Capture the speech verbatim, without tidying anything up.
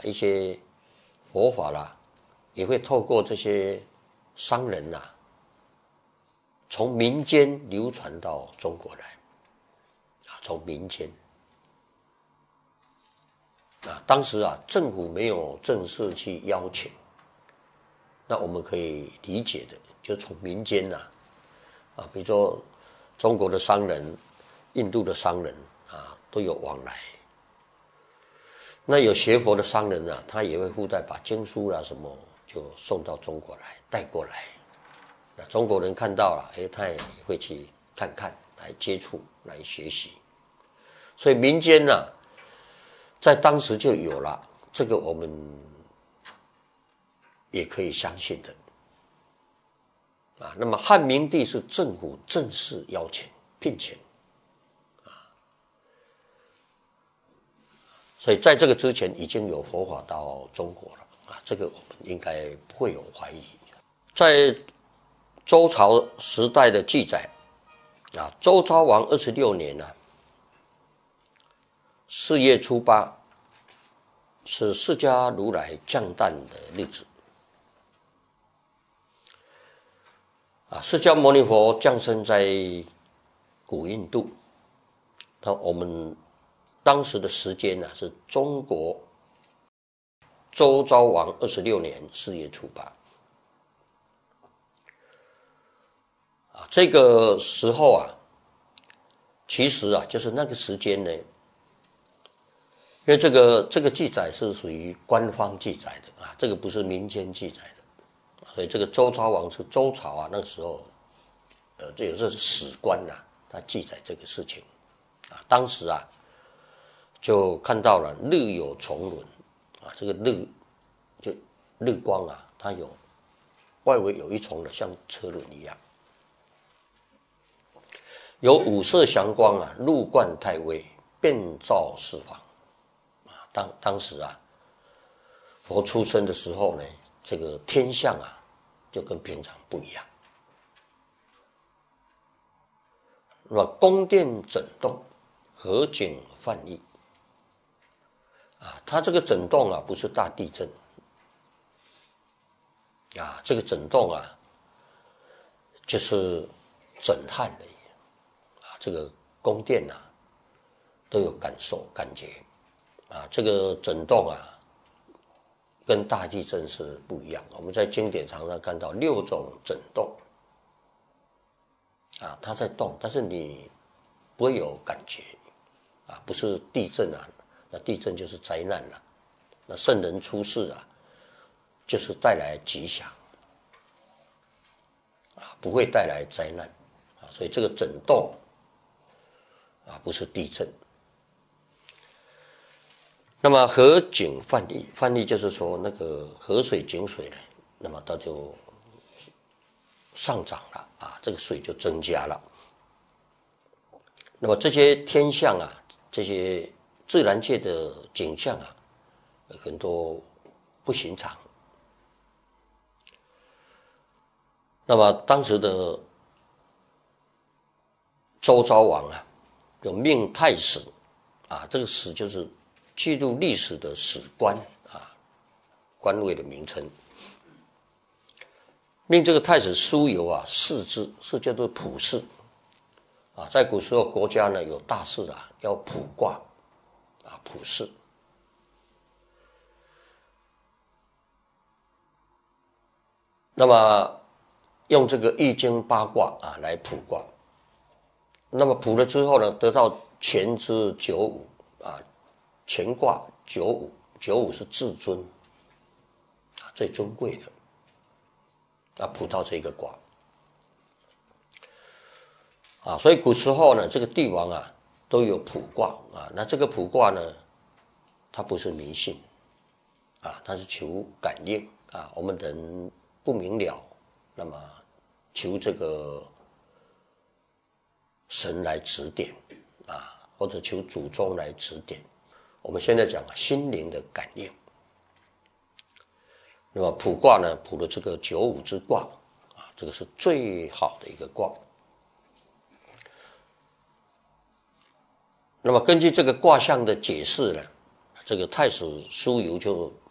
一些佛法啦，也会透过这些商人呐、啊，从民间流传到中国来，啊，从民间。啊，当时啊，政府没有正式去邀请，那我们可以理解的，就从民间呐、啊，啊，比如说中国的商人、印度的商人啊，都有往来。那有学佛的商人啊，他也会附带把经书啦、啊、什么就送到中国来，带过来。那中国人看到了，哎，他也会去看看，来接触，来学习。所以民间呢、啊，在当时就有了，这个我们也可以相信的。啊，那么汉明帝是政府正式邀请聘请，啊，所以在这个之前已经有佛法到中国了啊，这个我们应该不会有怀疑。在周朝时代的记载啊，周昭王二十六年啊，四月初八是释迦如来降诞的日子。啊，释迦牟尼佛降生在古印度，那我们当时的时间呢、啊、是中国周昭王二十六年四月初八。啊，这个时候啊，其实啊，就是那个时间呢，因为这个这个记载是属于官方记载的啊，这个不是民间记载的。所以这个周昭王是周朝啊，那个时候，呃，这有时候是史官呐、啊，他记载这个事情，啊，当时啊，就看到了日有重轮，啊，这个日就日光啊，它有外围有一重的像车轮一样，有五色祥光啊，入贯太微，遍照四方，啊，当当时啊，佛出生的时候呢，这个天象啊。就跟平常不一样。那么宫殿整栋，河景泛溢。啊，它这个整栋啊，不是大地震。啊，这个整栋啊，就是整汉而已。啊，这个宫殿啊，都有感受感觉。啊，这个整栋啊。跟大地震是不一样，我们在经典常常看到六种震动，啊，它在动，但是你不会有感觉，啊，不是地震啊，那地震就是灾难了，那圣人出世啊，就是带来吉祥，啊，不会带来灾难，啊，所以这个震动，啊，不是地震。那么河景泛溢，泛溢就是说那个河水、井水呢，那么它就上涨了啊，这个水就增加了。那么这些天象啊，这些自然界的景象啊，很多不寻常。那么当时的周昭王啊，有命太史啊，这个史就是记录历史的史官啊，官位的名称。命这个太史苏由啊，释之，是叫做卜筮啊。在古时候国家呢有大事啊，要卜卦啊，卜筮。那么用这个易经八卦啊来卜卦。那么卜了之后呢，得到乾之九五啊。乾卦九五，九五是至尊，啊，最尊贵的，啊，卜到这个卦，啊，所以古时候呢，这个帝王啊都有卜卦啊，那这个卜卦呢，它不是迷信，啊，它是求感应啊，我们人不明了，那么求这个神来指点啊，或者求祖宗来指点。我们现在讲心灵的感应，那么卜卦呢，卜了这个九五之卦啊，这个是最好的一个卦。那么根据这个卦象的解释呢， 这个太史书游就